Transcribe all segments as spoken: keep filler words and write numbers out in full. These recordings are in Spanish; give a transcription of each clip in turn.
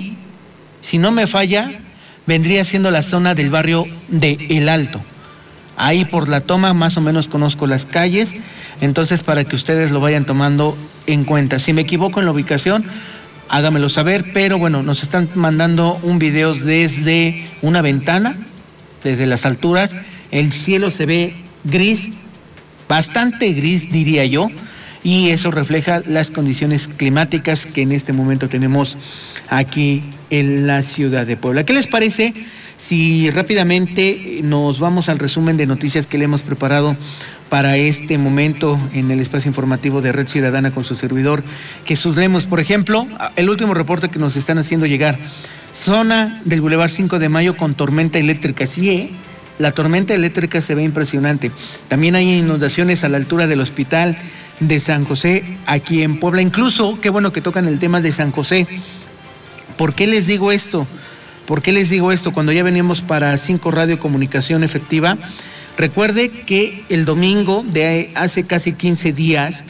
ahí, si no me falla, vendría siendo la zona del barrio de El Alto. Ahí por la toma más o menos conozco las calles, entonces para que ustedes lo vayan tomando en cuenta. Si me equivoco en la ubicación, hágamelo saber, pero bueno, nos están mandando un video desde una ventana, desde las alturas. El cielo se ve gris, bastante gris diría yo, y eso refleja las condiciones climáticas que en este momento tenemos aquí en la ciudad de Puebla. ¿Qué les parece si rápidamente nos vamos al resumen de noticias que le hemos preparado para este momento en el espacio informativo de Red Ciudadana con su servidor Jesús Lemos? Por ejemplo, el último reporte que nos están haciendo llegar: zona del Boulevard cinco de Mayo con tormenta eléctrica. Sí, ¿eh? La tormenta eléctrica se ve impresionante. También hay inundaciones a la altura del Hospital de San José aquí en Puebla. Incluso, qué bueno que tocan el tema de San José. ¿Por qué les digo esto? ¿Por qué les digo esto? Cuando ya veníamos para cinco Radio Comunicación Efectiva, recuerde que el domingo de hace casi quince días,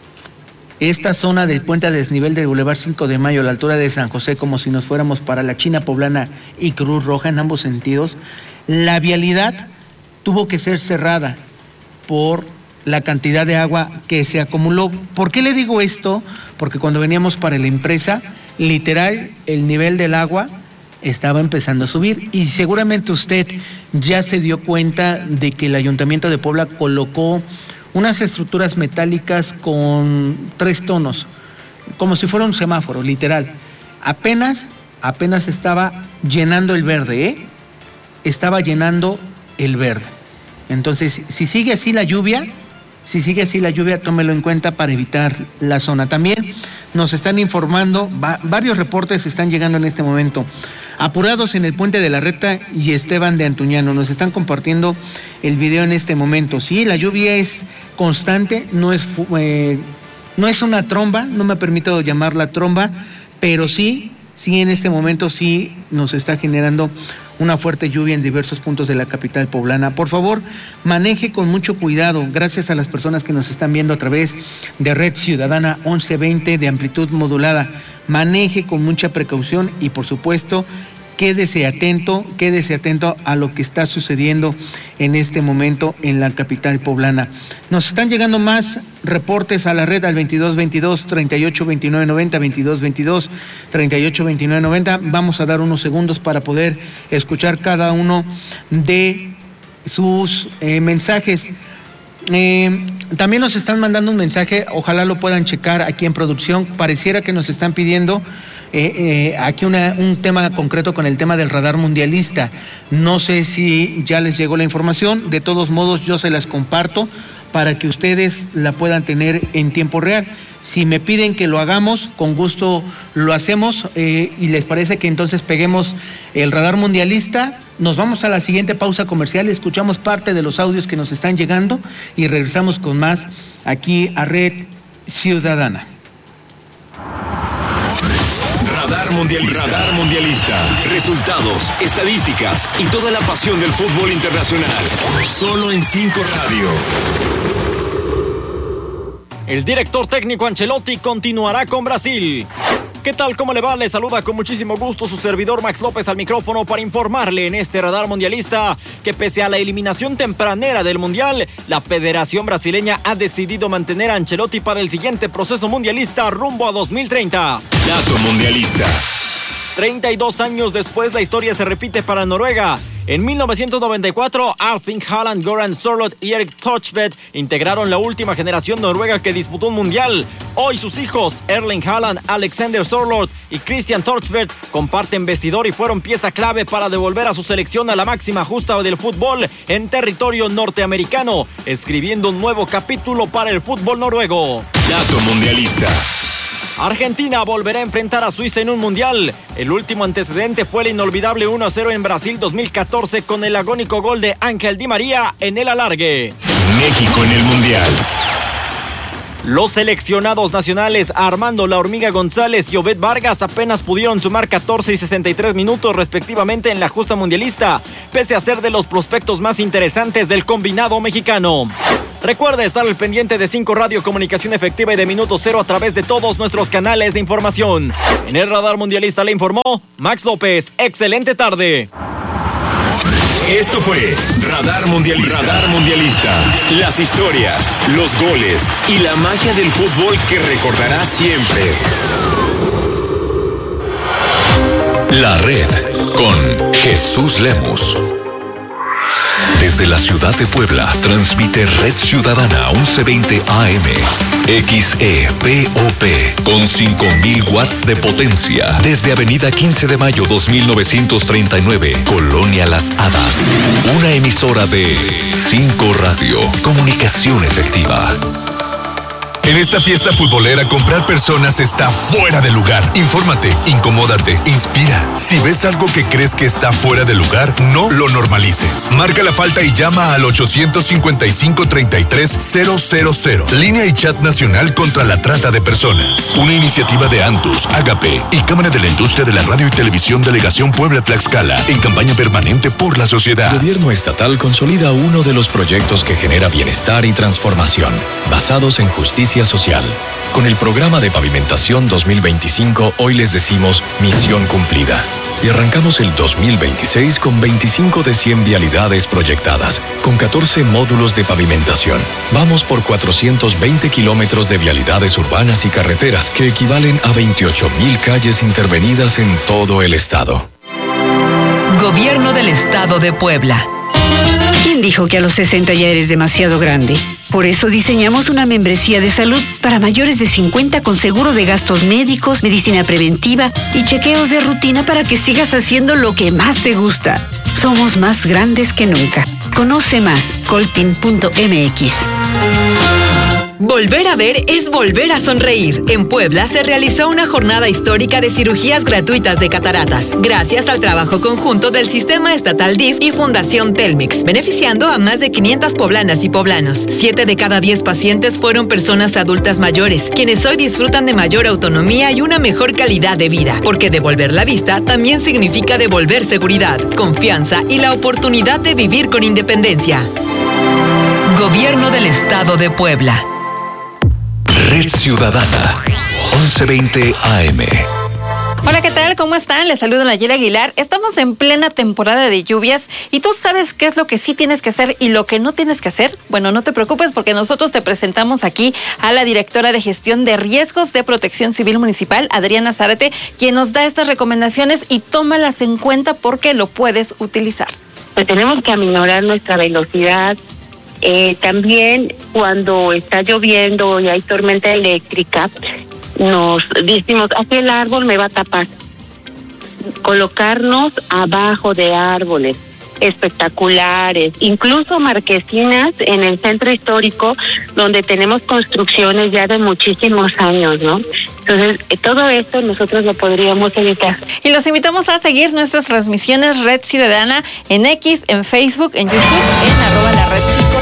esta zona del puente a desnivel del Boulevard cinco de Mayo, a la altura de San José, como si nos fuéramos para la China Poblana y Cruz Roja en ambos sentidos, la vialidad tuvo que ser cerrada por la cantidad de agua que se acumuló. ¿Por qué le digo esto? Porque cuando veníamos para la empresa, literal, el nivel del agua estaba empezando a subir, y seguramente usted ya se dio cuenta de que el Ayuntamiento de Puebla colocó unas estructuras metálicas con tres tonos, como si fuera un semáforo, literal. Apenas, apenas estaba llenando el verde, ¿eh? Estaba llenando el verde. Entonces, si sigue así la lluvia, si sigue así la lluvia, tómelo en cuenta para evitar la zona. También nos están informando, va, varios reportes están llegando en este momento. Apurados en el Puente de la Reta y Esteban de Antuñano, nos están compartiendo el video en este momento. Sí, la lluvia es constante, no es, eh, no es una tromba, no me permito llamarla tromba, pero sí, sí en este momento sí nos está generando una fuerte lluvia en diversos puntos de la capital poblana. Por favor, maneje con mucho cuidado. Gracias a las personas que nos están viendo a través de Red Ciudadana once veinte de amplitud modulada. Maneje con mucha precaución y, por supuesto, quédese atento, quédese atento a lo que está sucediendo en este momento en la capital poblana. Nos están llegando más reportes a la red al veintidós veintidós, treinta y ocho veintinueve noventa, veintidós veintidós, treinta y ocho veintinueve noventa. Vamos a dar unos segundos para poder escuchar cada uno de sus eh, mensajes. Eh, también nos están mandando un mensaje, ojalá lo puedan checar aquí en producción. Pareciera que nos están pidiendo eh, eh, aquí una, un tema concreto con el tema del radar mundialista. No sé si ya les llegó la información, de todos modos yo se las comparto para que ustedes la puedan tener en tiempo real. Si me piden que lo hagamos, con gusto lo hacemos, eh, y les parece que entonces peguemos el radar mundialista. Nos vamos a la siguiente pausa comercial, escuchamos parte de los audios que nos están llegando y regresamos con más aquí a Red Ciudadana. Radar Mundialista. Radar Mundialista. Resultados, estadísticas y toda la pasión del fútbol internacional. Solo en cinco Radio. El director técnico Ancelotti continuará con Brasil. ¿Qué tal? ¿Cómo le va? Le saluda con muchísimo gusto su servidor Max López al micrófono para informarle en este radar mundialista que pese a la eliminación tempranera del Mundial, la Federación Brasileña ha decidido mantener a Ancelotti para el siguiente proceso mundialista rumbo a dos mil treinta. Dato mundialista. treinta y dos años después, la historia se repite para Noruega. En mil novecientos noventa y cuatro, Erling Haaland, Goran Sørloth y Erik Thorstvedt integraron la última generación noruega que disputó un mundial. Hoy sus hijos, Erling Haaland, Alexander Sørloth y Christian Thorstvedt, comparten vestidor y fueron pieza clave para devolver a su selección a la máxima justa del fútbol en territorio norteamericano, escribiendo un nuevo capítulo para el fútbol noruego. Dato mundialista. Argentina volverá a enfrentar a Suiza en un mundial. El último antecedente fue el inolvidable uno a cero en Brasil dos mil catorce con el agónico gol de Ángel Di María en el alargue. México en el mundial. Los seleccionados nacionales Armando La Hormiga González y Obed Vargas apenas pudieron sumar catorce y sesenta y tres minutos respectivamente en la justa mundialista, pese a ser de los prospectos más interesantes del combinado mexicano. Recuerde estar al pendiente de cinco Radio, comunicación efectiva y de minuto cero a través de todos nuestros canales de información. En el Radar Mundialista le informó Max López. Excelente tarde. Esto fue Radar Mundialista. Radar Mundialista. Las historias, los goles y la magia del fútbol que recordarás siempre. La Red con Jesús Lemus. Desde la ciudad de Puebla, transmite Red Ciudadana once veinte A M, X E P O P, con cinco mil watts de potencia. Desde Avenida quince de mayo dos mil novecientos treinta y nueve, Colonia Las Hadas. Una emisora de cinco Radio, comunicación efectiva. En esta fiesta futbolera, comprar personas está fuera de lugar. Infórmate, incomódate, inspira. Si ves algo que crees que está fuera de lugar, no lo normalices. Marca la falta y llama al ochocientos cincuenta y cinco, treinta y tres, cero cero cero. Línea y chat nacional contra la trata de personas. Una iniciativa de Antus, Agape y Cámara de la Industria de la Radio y Televisión Delegación Puebla-Tlaxcala, en campaña permanente por la sociedad. El gobierno estatal consolida uno de los proyectos que genera bienestar y transformación, basados en justicia social. Con el programa de pavimentación dos mil veinticinco, hoy les decimos misión cumplida. Y arrancamos el dos mil veintiséis con veinticinco de cien vialidades proyectadas, con catorce módulos de pavimentación. Vamos por cuatrocientos veinte kilómetros de vialidades urbanas y carreteras, que equivalen a veintiocho mil calles intervenidas en todo el estado. Gobierno del Estado de Puebla. ¿Quién dijo que a los sesenta ya eres demasiado grande? Por eso diseñamos una membresía de salud para mayores de cincuenta con seguro de gastos médicos, medicina preventiva y chequeos de rutina para que sigas haciendo lo que más te gusta. Somos más grandes que nunca. Conoce más, coltin punto m x. Volver a ver es volver a sonreír. En Puebla se realizó una jornada histórica de cirugías gratuitas de cataratas, gracias al trabajo conjunto del Sistema Estatal D I F y Fundación Telmex, beneficiando a más de quinientas poblanas y poblanos. Siete de cada diez pacientes fueron personas adultas mayores, quienes hoy disfrutan de mayor autonomía y una mejor calidad de vida, porque devolver la vista también significa devolver seguridad, confianza y la oportunidad de vivir con independencia. Gobierno del Estado de Puebla. Red Ciudadana, once veinte A M. Hola, ¿qué tal? ¿Cómo están? Les saludo Nayeli Aguilar. Estamos en plena temporada de lluvias y tú sabes qué es lo que sí tienes que hacer y lo que no tienes que hacer. Bueno, no te preocupes porque nosotros te presentamos aquí a la directora de Gestión de Riesgos de Protección Civil Municipal, Adriana Zárate, quien nos da estas recomendaciones y tómalas en cuenta porque lo puedes utilizar. Pues tenemos que aminorar nuestra velocidad. Eh, también cuando está lloviendo y hay tormenta eléctrica, nos decimos, aquí el árbol me va a tapar. Colocarnos abajo de árboles espectaculares, incluso marquesinas en el centro histórico, donde tenemos construcciones ya de muchísimos años, ¿no? Entonces, todo esto nosotros lo podríamos evitar. Y los invitamos a seguir nuestras transmisiones Red Ciudadana en X, en Facebook, en YouTube, en arroba la Red Ciudadana.